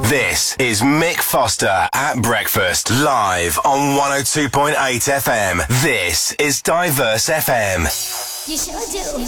This is Mick Foster at breakfast, live on 102.8 FM. This is Diverse FM. You sure do.